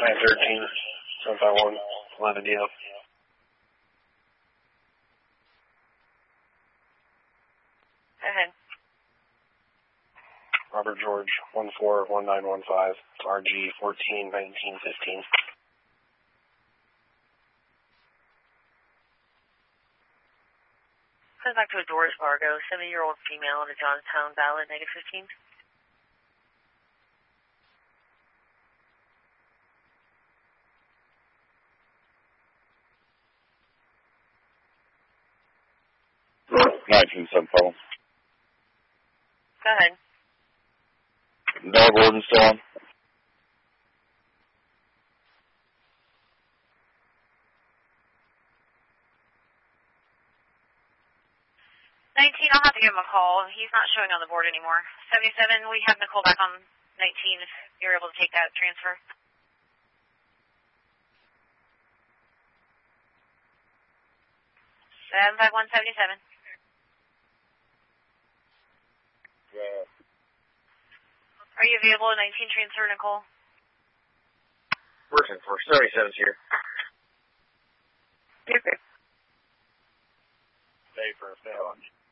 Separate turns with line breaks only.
913, 751, 11 DL.
Go ahead.
Robert George, 141915, RG 141915.
Comes back to a Doris Fargo, 70-year-old female in a Johnstown Valley, -15.
Phone.
Go ahead.
Dog warden still on?
19, I'll have to give him a call. He's not showing on the board anymore. 77, we have Nicole back on 19 if you're able to take that transfer. Seven 5177.
Yeah.
Are you available at 19 transfer, Nicole?
Working for 77's here.
You're good.
Stay for a fail.